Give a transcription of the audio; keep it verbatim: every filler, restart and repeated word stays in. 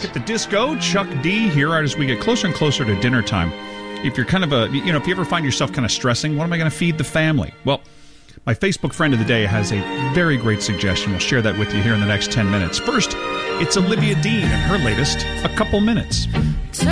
Back at the disco, Chuck D here as we get closer and closer to dinner time. If you're kind of a, you know, if you ever find yourself kind of stressing, what am I going to feed the family? Well, my Facebook friend of the day has a very great suggestion. We'll share that with you here in the next ten minutes. First, it's Olivia Dean and her latest, A Couple Minutes.